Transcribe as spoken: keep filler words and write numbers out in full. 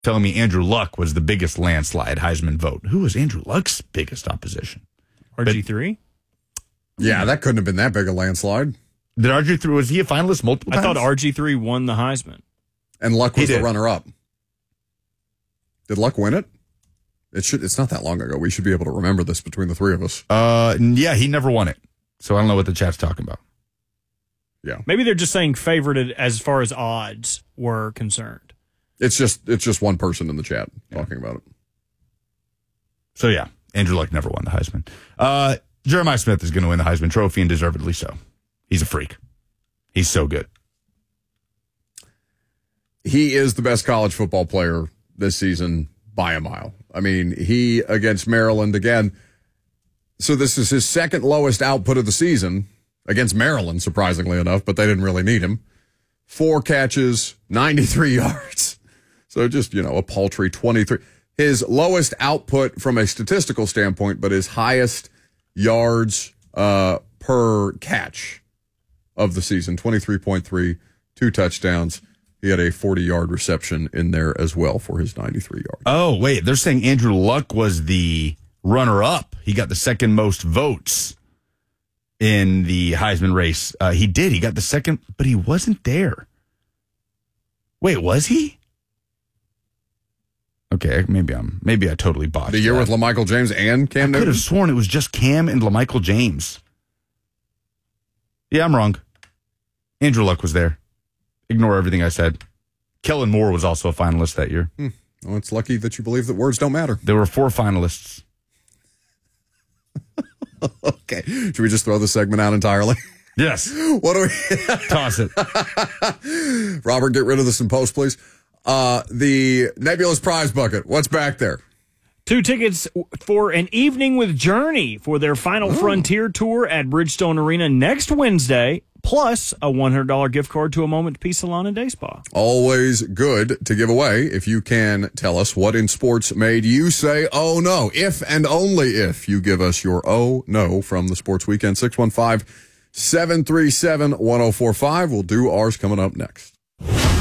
telling me Andrew Luck was the biggest landslide Heisman vote. Who was Andrew Luck's biggest opposition? R G three? Yeah, that couldn't have been that big a landslide. Did R G three, was he a finalist multiple times? I thought R G three won the Heisman. And Luck was He the did. runner-up. Did Luck win it? It should. It's not that long ago. We should be able to remember this between the three of us. Uh, yeah, he never won it. So I don't know what the chat's talking about. Yeah. Maybe they're just saying favorited as far as odds were concerned. It's just it's just one person in the chat talking about it. So yeah, Andrew Luck never won the Heisman. Uh, Jeremiah Smith is going to win the Heisman Trophy, and deservedly so. He's a freak. He's so good. He is the best college football player this season by a mile. I mean, he against Maryland again. So this is his second lowest output of the season against Maryland, surprisingly enough, but they didn't really need him. Four catches, ninety-three yards. So just, you know, a paltry twenty-three. His lowest output from a statistical standpoint, but his highest yards uh, per catch of the season, twenty-three point three, two touchdowns. He had a forty-yard reception in there as well for his ninety-three yards. Oh, wait, they're saying Andrew Luck was the runner-up. He got the second most votes in the Heisman race. Uh, he did. He got the second, but he wasn't there. Wait, was he? Okay, maybe I'm maybe I totally botched The year that. with LaMichael James and Cam I could Newton? have sworn it was just Cam and LaMichael James. Yeah, I'm wrong. Andrew Luck was there. Ignore everything I said. Kellen Moore was also a finalist that year. Hmm. Well, it's lucky that you believe that words don't matter. There were four finalists. Okay. Should we just throw the segment out entirely? Yes. What do we... Toss it. Robert, get rid of this in post, please. Uh, the Nebulous Prize Bucket. What's back there? Two tickets for an evening with Journey for their Final Oh. Frontier tour at Bridgestone Arena next Wednesday, plus a one hundred dollars gift card to a Moment Peace Salon and Day Spa. Always good to give away if you can tell us what in sports made you say, oh no, if and only if you give us your oh no from the Sports Weekend. six one five, seven three seven, one oh four five. We'll do ours coming up next.